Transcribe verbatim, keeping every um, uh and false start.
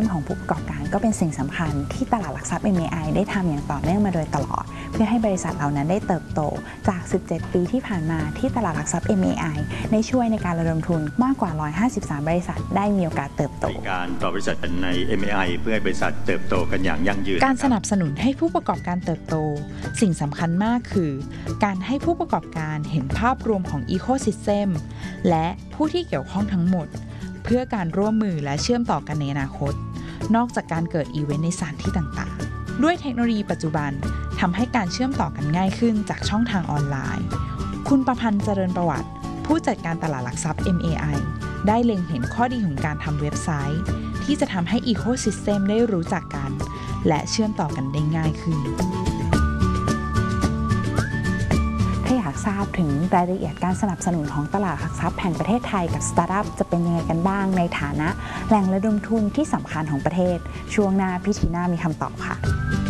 Ecosystem ของผู้ประกอบการก็เป็นสิ่งสำคัญที่ตลาดหลักทรัพย์ เอ็ม เอ ไอ ได้ทำอย่างต่อเนื่องมาโดยตลอดเพื่อให้บริษัทเหล่านั้นได้เติบโตจากสิบเจ็ดปีที่ผ่านมาที่ตลาดหลักทรัพย์ เอ็ม เอ ไอ ได้ช่วยในการระดมทุนมากกว่าหนึ่งร้อยห้าสิบสามบริษัทได้มีโอกาสเติบโตการต่อบริษัทใน เอ็ม เอ ไอ เพื่อให้บริษัทเติบโตกันอย่างยั่งยืนการสนับสนุนให้ผู้ประกอบการเติบโตสิ่งสำคัญมากคือการให้ผู้ประกอบการเห็นภาพรวมของ Ecosystem และผู้ที่เกี่ยวข้องทั้งหมดเพื่อการร่วมมือและเชื่อมต่อกันในอนาคตนอกจากการเกิดอีเวนต์ในสถานที่ต่างๆด้วยเทคโนโลยีปัจจุบันทำให้การเชื่อมต่อกันง่ายขึ้นจากช่องทางออนไลน์คุณประพันธ์เจริญประวัติผู้จัดการตลาดหลักทรัพย์ เอ็ม เอ ไอ ได้เล็งเห็นข้อดีของการทำเว็บไซต์ที่จะทำให้ Ecosystem ได้รู้จักกันและเชื่อมต่อกันได้ง่ายขึ้นถ้าอยากทราบถึงรายละเอียดการสนับสนุนของตลาดหลักทรัพย์แห่งประเทศไทยกับสตาร์ทอัพจะเป็นยังไงกันบ้างในฐานะแหล่งระดมทุนที่สำคัญของประเทศช่วงหน้าพี่ทีน่ามีคำตอบค่ะ